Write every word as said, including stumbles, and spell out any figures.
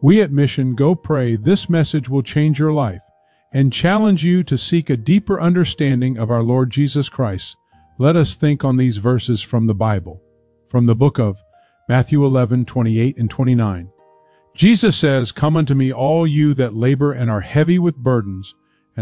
We at Mission Go Pray this message will change your life and challenge you to seek a deeper understanding of our Lord Jesus Christ. Let us think on these verses from the Bible, from the book of Matthew eleven, twenty-eight and twenty-nine. Jesus says, "Come unto me, all you that labor and are heavy with burdens,